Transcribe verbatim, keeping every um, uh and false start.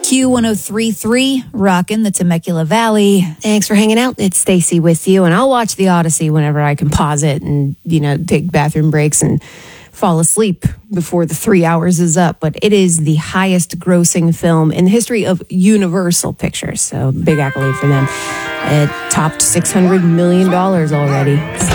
Q one oh three point three, rockin' the Temecula Valley. Thanks for hanging out. It's Stacy with you, and I'll watch The Odyssey whenever I can pause it and, you know, take bathroom breaks and fall asleep before the three hours is up. But it is the highest grossing film in the history of Universal Pictures. So big accolade for them. It topped six hundred million dollars already.